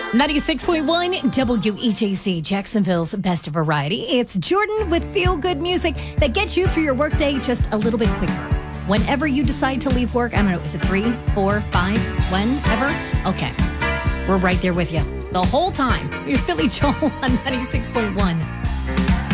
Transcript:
96.1 WEJC, Jacksonville's best variety. It's Jordan with feel-good music that gets you through your workday just a little bit quicker. Whenever you decide to leave work, I don't know, is it 3, 4, 5, whenever? Okay, we're right there with you the whole time. Here's Billy Joel on 96.1.